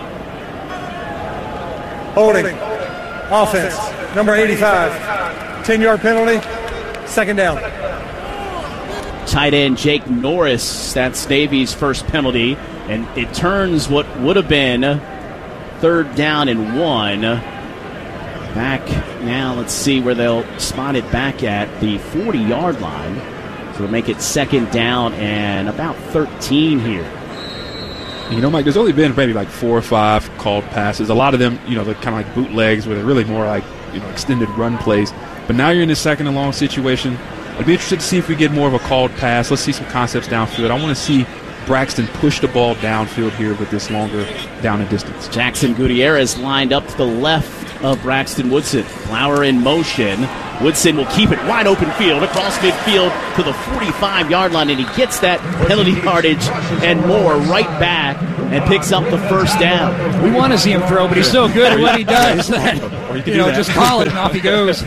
Holding. Offense. Number eighty-five. ten-yard penalty. Second down. Tight end Jake Norris. That's Navy's first penalty. And it turns what would have been third down and one. Back now, let's see where they'll spot it back at the forty-yard line. So it'll make it second down and about thirteen here. You know, Mike, there's only been maybe like four or five called passes. A lot of them, you know, they're kind of like bootlegs where they're really more like, you know, extended run plays. But now you're in this second and long situation. I'd be interested to see if we get more of a called pass. Let's see some concepts downfield. I want to see Braxton push the ball downfield here with this longer down and distance. Jackson Gutierrez lined up to the left of Braxton Woodson. Flower in motion. Woodson will keep it wide open field across midfield to the forty-five-yard line, and he gets that penalty yardage and more right back and picks up the first down. We want to see him throw, but he's so good at what he does that, or you, you know, that. just call it and off he goes.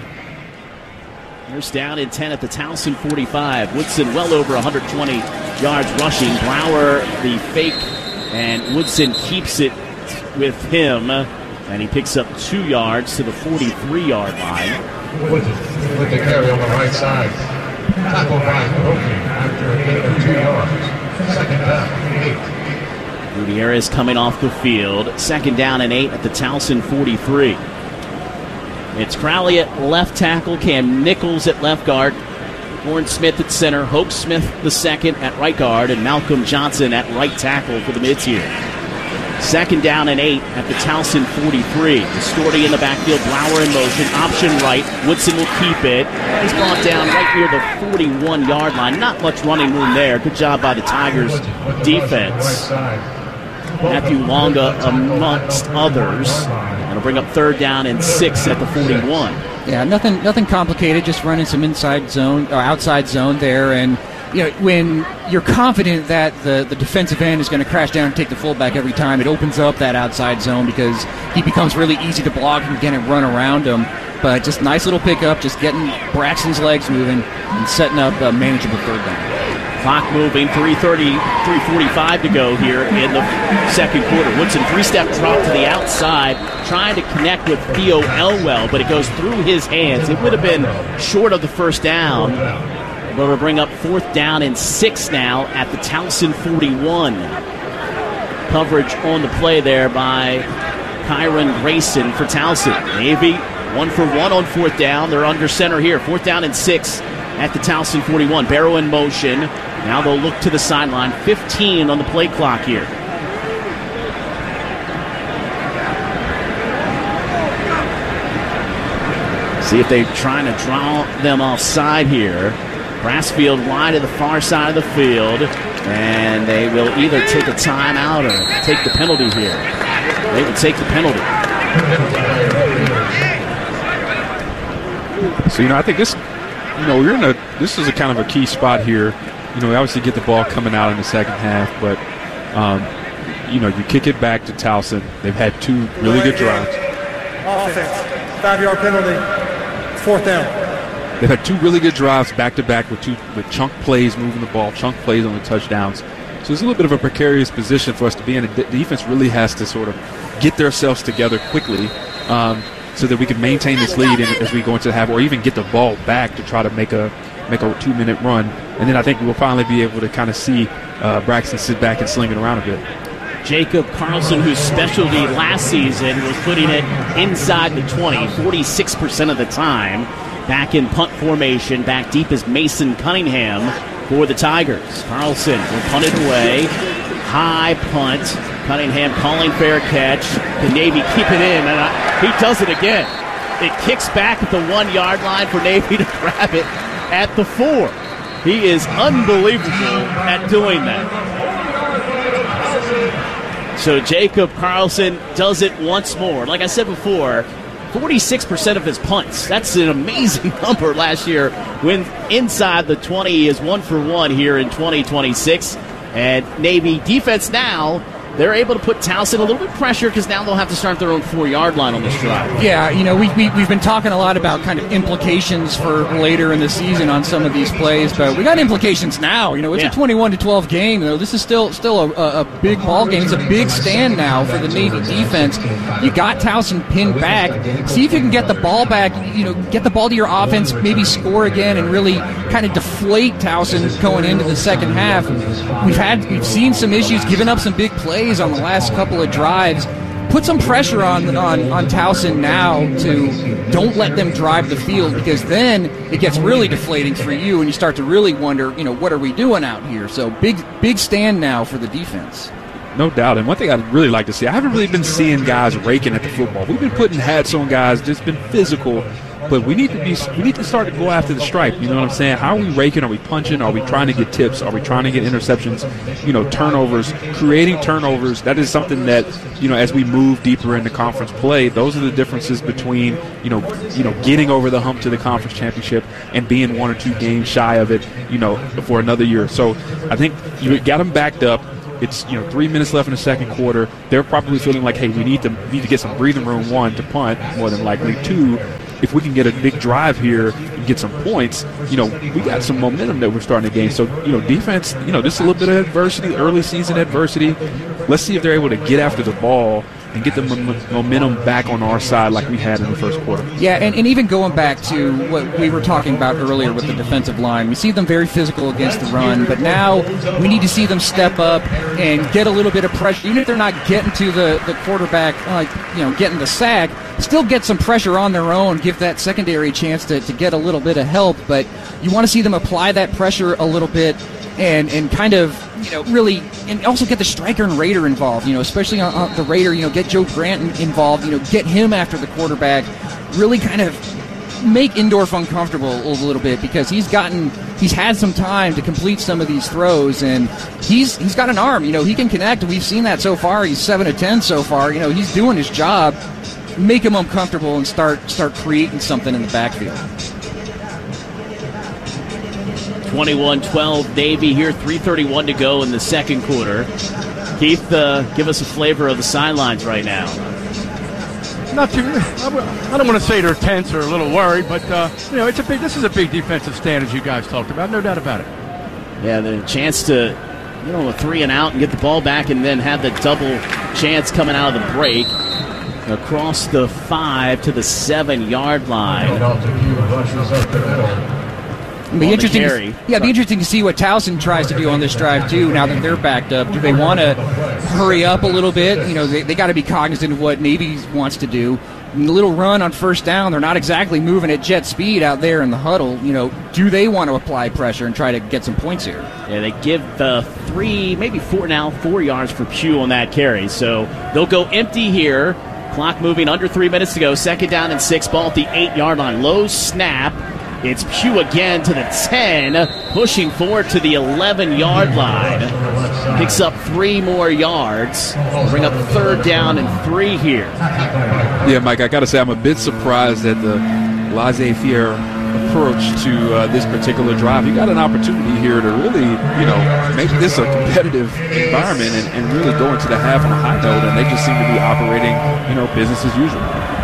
First down and ten at the Towson forty-five. Woodson well over one hundred twenty yards rushing. Brower the fake, and Woodson keeps it with him, and he picks up two yards to the forty-three-yard line. Woodson with the carry on the right side. Tackle by Roki after a gain of two yards. Second down, eight. Gutierrez coming off the field. Second down and eight at the Towson forty-three. It's Crowley at left tackle, Cam Nichols at left guard, Warren Smith at center, Hope Smith the second at right guard, and Malcolm Johnson at right tackle for the mids here. Second down and eight at the Towson forty-three. Distorting in the backfield, Brower in motion, option right. Woodson will keep it. He's brought down right near the forty-one-yard line. Not much running room there. Good job by the Tigers defense. Matthew Longa amongst others. That'll bring up third down and six at the forty-one. Yeah, nothing nothing complicated, just running some inside zone or outside zone there. And you know, when you're confident that the, the defensive end is going to crash down and take the fullback every time, it opens up that outside zone because he becomes really easy to block and get and run around him. But just nice little pickup, just getting Braxton's legs moving and setting up a manageable third down. Clock moving, three thirty, three forty-five to go here in the second quarter. Woodson, three-step drop to the outside, trying to connect with Theo Elwell, but it goes through his hands. It would have been short of the first down, but we'll bring up fourth down and six now at the Towson forty-one. Coverage on the play there by Kyron Grayson for Towson. Navy one for one on fourth down. They're under center here. Fourth down and six at the Towson forty-one. Barrow in motion. Now they'll look to the sideline. fifteen on the play clock here. See if they're trying to draw them offside here. Brassfield wide to the far side of the field, and they will either take a timeout or take the penalty here. They will take the penalty. So, you know, I think this, you know, we're in a, this is a kind of a key spot here. You know, we obviously get the ball coming out in the second half, but, um, you know, you kick it back to Towson. They've had two really good drives. Offense, five-yard penalty, fourth down. They've had two really good drives back-to-back with two with chunk plays moving the ball, chunk plays on the touchdowns. So it's a little bit of a precarious position for us to be in. The defense really has to sort of get themselves together quickly um, so that we can maintain this lead as we go into the half, or even get the ball back to try to make a make a two-minute run. And then I think we'll finally be able to kind of see uh, Braxton sit back and sling it around a bit. Jacob Carlson, whose specialty last season was putting it inside the twenty, forty-six percent of the time. Back in punt formation, back deep is Mason Cunningham for the Tigers. Carlson will punt it away. High punt. Cunningham calling fair catch. The Navy keep it in, and I, he does it again. It kicks back at the one-yard line for Navy to grab it at the four. He is unbelievable at doing that. So Jacob Carlson does it once more. Like I said before, forty-six percent of his punts. That's an amazing number last year. When inside the twenty, he is one for one here in twenty twenty-six. And Navy defense now, they're able to put Towson a little bit of pressure because now they'll have to start their own four-yard line on this drive. Yeah, you know, we, we, we've been talking a lot about kind of implications for later in the season on some of these plays, but we got implications now. You know, it's yeah. a twenty-one to twelve game, though. This is still still a, a big ball game. It's a big stand now for the Navy defense. You got Towson pinned back. See if you can get the ball back, you know, get the ball to your offense, maybe score again and really kind of deflate Towson going into the second half. We've had, we've seen some issues, giving up some big plays on the last couple of drives. Put some pressure on, on on Towson now to don't let them drive the field, because then it gets really deflating for you and you start to really wonder, you know, what are we doing out here? So big big stand now for the defense. No doubt. And one thing I'd really like to see, I haven't really been seeing guys raking at the football. We've been putting hats on guys, just been physical. But we need to be we need to start to go after the stripe. You know what I'm saying? How are we raking? Are we punching? Are we trying to get tips? Are we trying to get interceptions? You know, turnovers, creating turnovers. That is something that, you know, as we move deeper into conference play, those are the differences between, you know, you know, getting over the hump to the conference championship and being one or two games shy of it, you know, for another year. So I think you got them backed up. It's, you know, three minutes left in the second quarter. They're probably feeling like, hey, we need to we need to get some breathing room, one, to punt, more than likely. Two, if we can get a big drive here and get some points, you know, we got some momentum that we're starting to gain. So, you know, defense, you know, just a little bit of adversity, early season adversity. Let's see if they're able to get after the ball and get the m- momentum back on our side like we had in the first quarter. Yeah, and, and even going back to what we were talking about earlier with the defensive line, we see them very physical against the run, but now we need to see them step up and get a little bit of pressure. Even if they're not getting to the, the quarterback, like, you know, getting the sack, still get some pressure on their own, give that secondary a chance to, to get a little bit of help, but you want to see them apply that pressure a little bit and, and kind of, you know, really, and also get the striker and Raider involved, you know, especially on, on the Raider, you know, get Joe Grant involved, you know, get him after the quarterback, really kind of make Indorf uncomfortable a little bit because he's gotten, he's had some time to complete some of these throws, and he's he's got an arm, you know, he can connect. We've seen that so far. He's seven to ten so far. You know, he's doing his job. Make him uncomfortable and start start creating something in the backfield. twenty-one twelve Navy here, three thirty-one to go in the second quarter. Keith, uh, give us a flavor of the sidelines right now. Not too. I don't want to say they're tense or a little worried, but uh, you know, it's a big. This is a big defensive stand, as you guys talked about. No doubt about it. Yeah, the chance to, you know, a three and out and get the ball back, and then have the double chance coming out of the break across the five to the seven-yard line. It'd be interesting. To, yeah, it'd be interesting to see what Towson tries to do on this drive too. Now that they're backed up, do they want to hurry up a little bit? You know, they, they got to be cognizant of what Navy wants to do. And the little run on first down, they're not exactly moving at jet speed out there in the huddle. You know, do they want to apply pressure and try to get some points here? Yeah, they give uh, three, maybe four now, four yards for Pugh on that carry. So they'll go empty here. Clock moving, under three minutes to go. Second down and six, ball at the eight-yard line. Low snap. It's Pugh again to the ten, pushing forward to the eleven-yard line. Picks up three more yards. Bring up third down and three here. Yeah, Mike, I got to say I'm a bit surprised at the laissez-faire approach to uh, this particular drive. You got an opportunity here to really, you know, make this a competitive environment and, and really go into the half on a high note, and they just seem to be operating, you know, business as usual.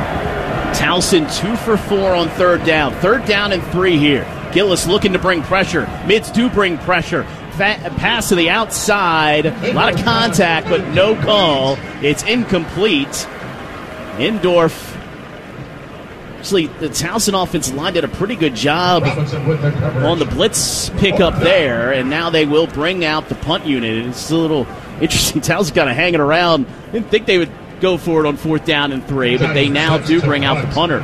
Towson two for four on third down. Third down and three here. Gillis looking to bring pressure. Mids do bring pressure. Fat, pass to the outside. A lot of contact, but no call. It's incomplete. Indorf. Actually, the Towson offensive line did a pretty good job on the blitz pickup there, and now they will bring out the punt unit. It's a little interesting. Towson kind of hanging around. Didn't think they would go for it on fourth down and three, but they now do bring out the punter.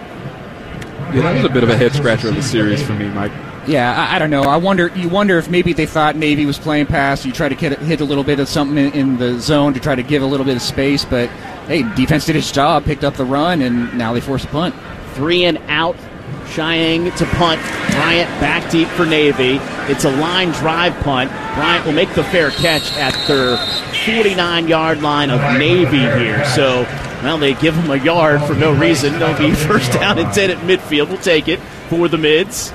Yeah, that was a bit of a head scratcher of the series for me, Mike. Yeah, I, I don't know. I wonder. You wonder if maybe they thought Navy was playing pass. You try to get, hit a little bit of something in, in the zone to try to give a little bit of space, but hey, defense did its job, picked up the run, and now they force a punt. Three and out. Shying to punt. Bryant back deep for Navy. It's a line drive punt. Bryant will make the fair catch at their forty-nine-yard line of Navy here. So, well, they give them a yard for no reason. They'll be first down and ten at midfield. We'll take it for the Mids.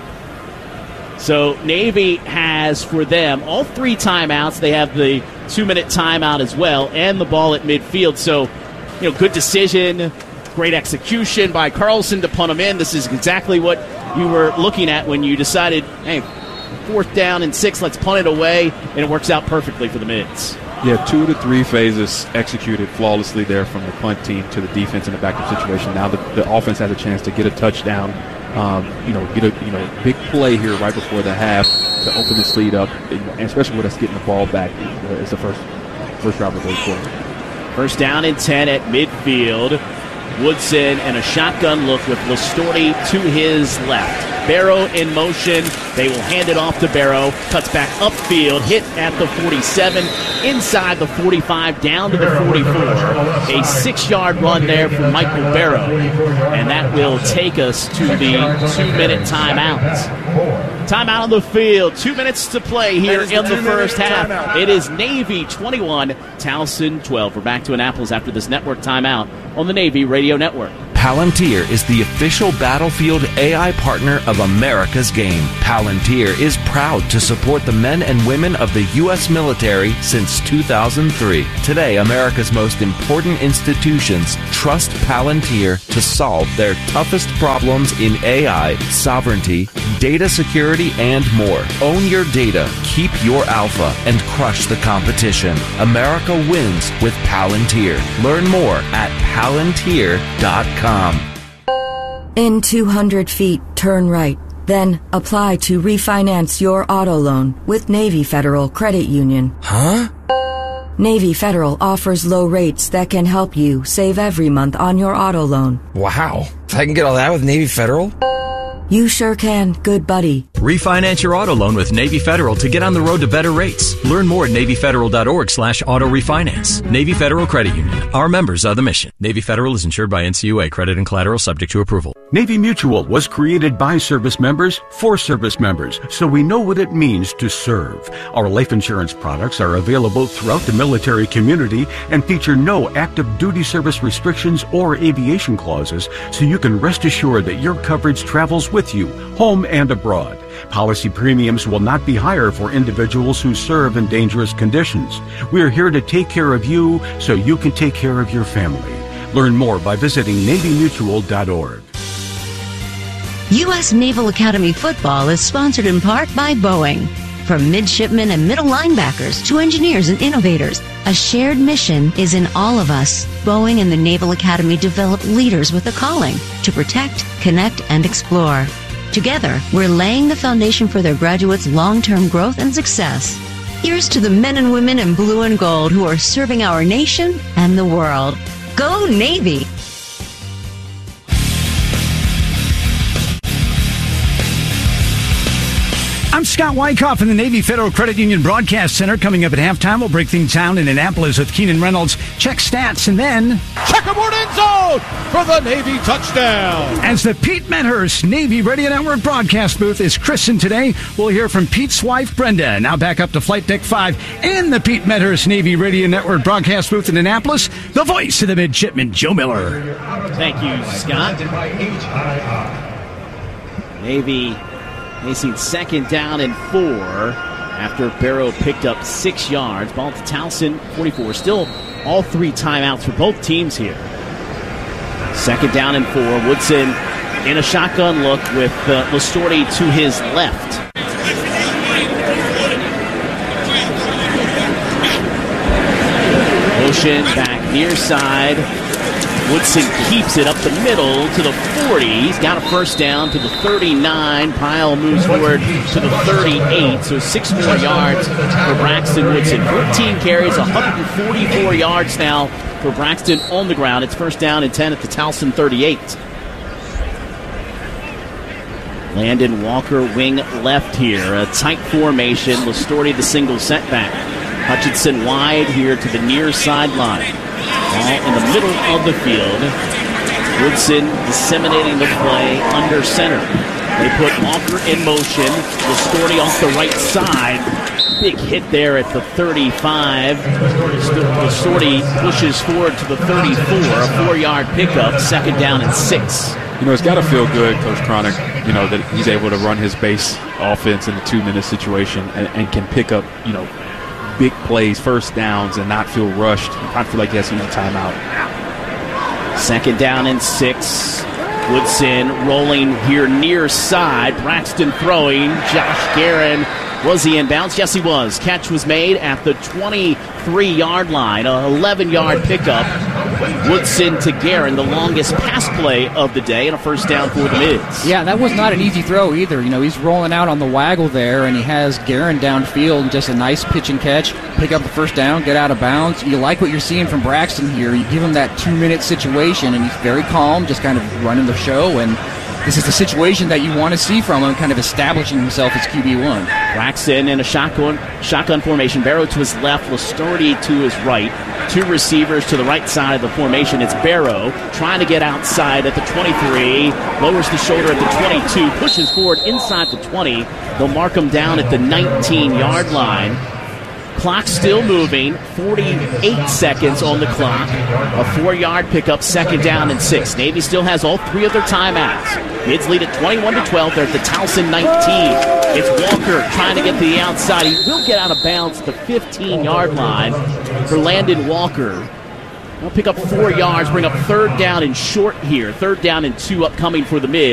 So Navy has for them all three timeouts. They have the two-minute timeout as well and the ball at midfield. So, you know, good decision. Great execution by Carlson to punt him in. This is exactly what you were looking at when you decided, hey, fourth down and six, let's punt it away, and it works out perfectly for the Mids. Yeah, two to three phases executed flawlessly there from the punt team to the defense in the backup situation. Now the, the offense has a chance to get a touchdown, um, you know, get a you know big play here right before the half to open this lead up, and especially with us getting the ball back as the first first drive of the quarter. First down and ten at midfield. Woodson and a shotgun look with Lastorti to his left. Barrow in motion. They will hand it off to Barrow. Cuts back upfield. Hit at the forty-seven. Inside the forty-five. Down to the forty-four. A six-yard run there from Michael Barrow. And that will take us to the two-minute timeout. Timeout on the field. Two minutes to play here in the first half. It is Navy twenty-one, Towson twelve. We're back to Annapolis after this network timeout on the Navy Radio Network. Palantir is the official battlefield A I partner of America's game. Palantir is proud to support the men and women of the U S military since two thousand three. Today, America's most important institutions trust Palantir to solve their toughest problems in A I, sovereignty, data security, and more. Own your data, keep your alpha, and crush the competition. America wins with Palantir. Learn more at palantir dot com. In two hundred feet, turn right. Then apply to refinance your auto loan with Navy Federal Credit Union. Huh? Navy Federal offers low rates that can help you save every month on your auto loan. Wow. I can get all that with Navy Federal? You sure can, good buddy. Refinance your auto loan with Navy Federal to get on the road to better rates. Learn more at navy federal dot org slash auto refinance. Navy Federal Credit Union. Our members are the mission. Navy Federal is insured by N C U A. Credit and collateral subject to approval. Navy Mutual was created by service members for service members, so we know what it means to serve. Our life insurance products are available throughout the military community and feature no active duty service restrictions or aviation clauses, so you can rest assured that your coverage travels with you, home and abroad. Policy premiums will not be higher for individuals who serve in dangerous conditions. We are here to take care of you so you can take care of your family. Learn more by visiting navy mutual dot org. U S Naval Academy football is sponsored in part by Boeing. From midshipmen and middle linebackers to engineers and innovators, a shared mission is in all of us. Boeing and the Naval Academy develop leaders with a calling to protect, connect, and explore. Together, we're laying the foundation for their graduates' long-term growth and success. Here's to the men and women in blue and gold who are serving our nation and the world. Go Navy! I'm Scott Wyckoff in the Navy Federal Credit Union Broadcast Center. Coming up at halftime, we'll break things down in Annapolis with Keenan Reynolds. Check stats and then... checkerboard end zone for the Navy touchdown. As the Pete Medhurst Navy Radio Network broadcast booth is christened today, we'll hear from Pete's wife, Brenda. Now back up to Flight Deck five in the Pete Medhurst Navy Radio Network broadcast booth in Annapolis, the voice of the midshipman, Joe Miller. Thank you, Scott. Navy facing second down and four after Barrow picked up six yards. Ball to Towson, forty-four. Still all three timeouts for both teams here. Second down and four. Woodson in a shotgun look with uh, Lastorti to his left. Motion back near side. Woodson keeps it up the middle to the forty. He's got a first down to the thirty-nine. Pyle moves forward to the thirty-eight. So six more yards for Braxton Woodson. fourteen carries, one hundred forty-four yards now for Braxton on the ground. It's first down and ten at the Towson thirty-eight. Landon Walker wing left here. A tight formation. Lastorti the single setback. Hutchinson wide here to the near sideline. Ball in the middle of the field. Woodson disseminating the play under center. They put Walker in motion. Lastorti off the right side. Big hit there at the thirty-five. Lastorti pushes forward to the thirty-four. A four-yard pickup. Second down and six. You know, it's got to feel good, Coach Cronic, you know, that he's able to run his base offense in a two-minute situation and, and can pick up, you know, big plays, first downs, and not feel rushed. I feel like he has some timeout. Second down and six. Woodson rolling here near side. Braxton throwing. Josh Guerin. Was he in bounds? Yes, he was. Catch was made at the twenty-three-yard line. An eleven-yard pickup. Woodson to Guerin, the longest pass play of the day, and a first down for the Mids. Yeah, that was not an easy throw either. You know, he's rolling out on the waggle there, and he has Guerin downfield. Just a nice pitch and catch. Pick up the first down, get out of bounds. You like what you're seeing from Braxton here. You give him that two-minute situation, and he's very calm, just kind of running the show, and this is the situation that you want to see from him, kind of establishing himself as Q B one. Braxton in a shotgun shotgun formation. Barrow to his left, Lastordi to his right. Two receivers to the right side of the formation. It's Barrow trying to get outside at the twenty-three, lowers the shoulder at the twenty-two, pushes forward inside the twenty. They'll mark him down at the nineteen-yard line. Clock still moving, forty-eight seconds on the clock. A four-yard pickup, second down and six. Navy still has all three of their timeouts. Mids lead at twenty-one to twelve. They're at the Towson nineteen. It's Walker trying to get to the outside. He will get out of bounds at the fifteen-yard line for Landon Walker. They'll pick up four yards, bring up third down and short here. Third down and two upcoming for the Mids.